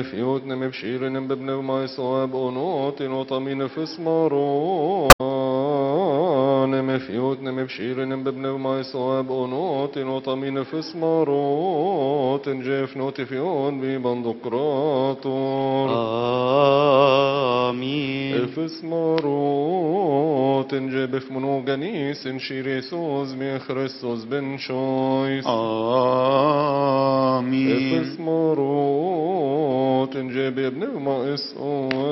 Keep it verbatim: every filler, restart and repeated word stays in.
مفيوت نمبشير نمببن ما يصاب أنوت نوطمين فسمارون مفيوت نمبشير نمببن ما يصاب أنوت نوطمين فسماروت جيف نوتفيون ببندقراطون آمين. فسماروت جيف منوغنيس شيريسوس من خريستوس بن شويس آمين. فسماروت جيب ابن ما